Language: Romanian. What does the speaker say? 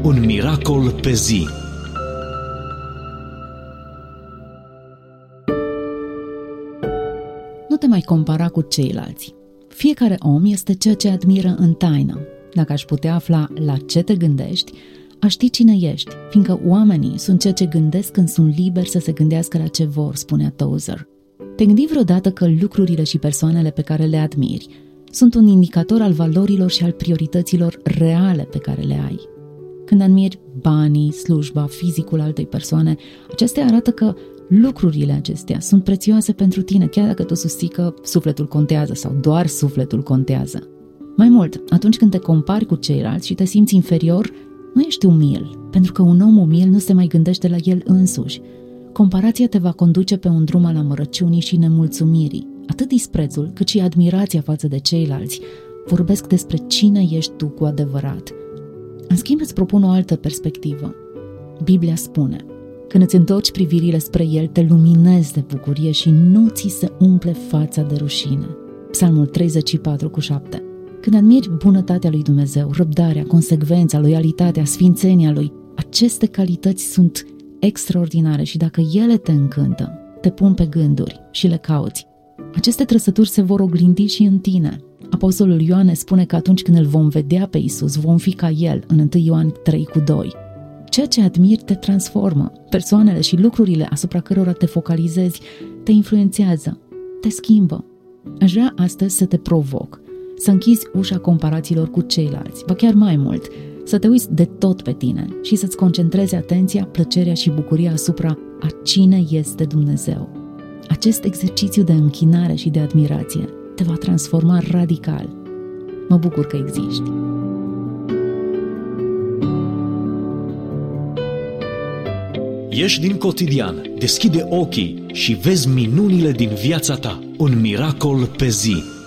Un miracol pe zi. Nu te mai compara cu ceilalți. Fiecare om este ceea ce admiră în taină. Dacă aș putea afla la ce te gândești, aș ști cine ești, fiindcă oamenii sunt ceea ce gândesc când sunt liberi să se gândească la ce vor, spunea Tozer. Te gândi vreodată că lucrurile și persoanele pe care le admiri sunt un indicator al valorilor și al priorităților reale pe care le ai? Când admiri banii, slujba, fizicul altei persoane, acestea arată că lucrurile acestea sunt prețioase pentru tine, chiar dacă tu susții că sufletul contează sau doar sufletul contează. Mai mult, atunci când te compari cu ceilalți și te simți inferior, nu ești umil, pentru că un om umil nu se mai gândește la el însuși. Comparația te va conduce pe un drum al amărăciunii și nemulțumirii. Atât disprețul, cât și admirația față de ceilalți vorbesc despre cine ești tu cu adevărat. În schimb, îți propun o altă perspectivă. Biblia spune: când îți întorci privirile spre El, te luminezi de bucurie și nu ți se umple fața de rușine. Psalmul 34:7. Când admiri bunătatea lui Dumnezeu, răbdarea, consecvența, loialitatea, sfințenia Lui, aceste calități sunt extraordinare și dacă ele te încântă, te pun pe gânduri și le cauți, aceste trăsături se vor oglindi și în tine. Apostolul Ioan ne spune că atunci când îl vom vedea pe Iisus, vom fi ca El, în 1 Ioan 3:2. Ceea ce admiri te transformă. Persoanele și lucrurile asupra cărora te focalizezi te influențează, te schimbă. Aș vrea astăzi să te provoc să închizi ușa comparațiilor cu ceilalți, ba chiar mai mult, să te uiți de tot pe tine și să-ți concentrezi atenția, plăcerea și bucuria asupra a cine este Dumnezeu. Acest exercițiu de închinare și de admirație te va transforma radical. Mă bucur că existi. Ieși din cotidian, deschide ochii și vezi minunile din viața ta. Un miracol pe zi.